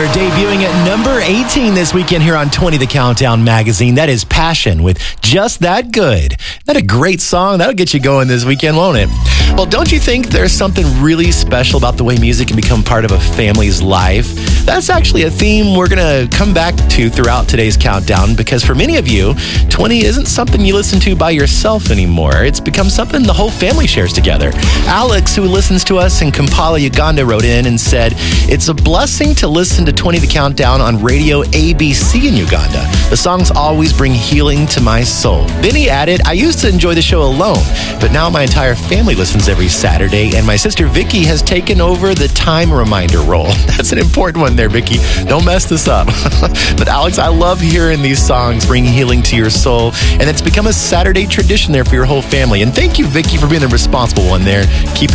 Debuting at number 18 this weekend here on 20 The Countdown magazine. That is Passion with Just That Good. Isn't that a great song? That'll get you going this weekend, won't it? Well, don't you think there's something really special about the way music can become part of a family's life? That's actually a theme we're going to come back to throughout today's countdown, because for many of you, 20 isn't something you listen to by yourself anymore. It's become something the whole family shares together. Alex, who listens to us in Kampala, Uganda, wrote in and said, "It's a blessing to listen to 20 The Countdown on Radio ABC in Uganda. The songs always bring healing to my soul." Benny added, "I used to enjoy the show alone, but now my entire family listens every Saturday, and my sister Vicky has taken over the time reminder role." That's an important one there, Vicky. Don't mess this up. But Alex, I love hearing these songs bring healing to your soul, and it's become a Saturday tradition there for your whole family. And thank you, Vicky, for being the responsible one there. Keep